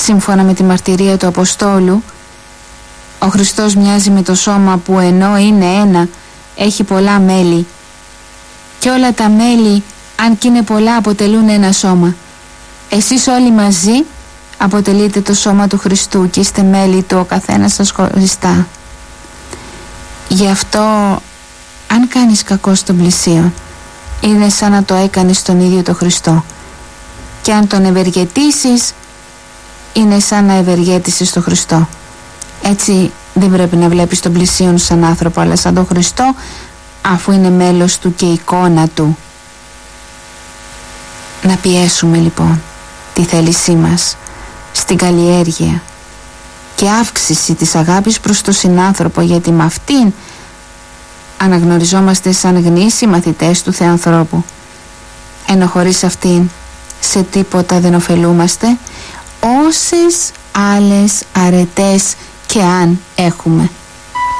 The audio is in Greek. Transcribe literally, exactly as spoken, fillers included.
σύμφωνα με τη μαρτυρία του Αποστόλου, ο Χριστός μοιάζει με το σώμα που ενώ είναι ένα έχει πολλά μέλη και όλα τα μέλη, αν και είναι πολλά, αποτελούν ένα σώμα. Εσείς όλοι μαζί αποτελείτε το σώμα του Χριστού και είστε μέλη του, ο καθένας σας χωριστά. Γι' αυτό αν κάνεις κακό στον πλησίον, είναι σαν να το έκανες στον ίδιο τον Χριστό, και αν τον ευεργετήσεις, είναι σαν να ευεργέτησες τον Χριστό. Έτσι δεν πρέπει να βλέπεις τον πλησίον σαν άνθρωπο, αλλά σαν τον Χριστό, αφού είναι μέλος του και εικόνα του. Να πιέσουμε λοιπόν τη θέλησή μας στην καλλιέργεια και αύξηση της αγάπης προς τον συνάνθρωπο, γιατί με αυτήν αναγνωριζόμαστε σαν γνήσιοι μαθητές του Θεανθρώπου, ενώ χωρίς αυτήν σε τίποτα δεν ωφελούμαστε, όσες άλλες αρετές και αν έχουμε.